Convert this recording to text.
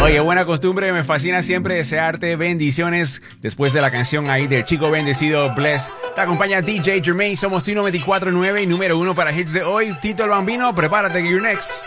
Oye, buena costumbre, me fascina siempre desearte bendiciones después de la canción ahí del chico bendecido Bless. Te acompaña DJ Jermaine, somos T94.9 y número 1 para hits de hoy. Tito el Bambino, prepárate que you're next.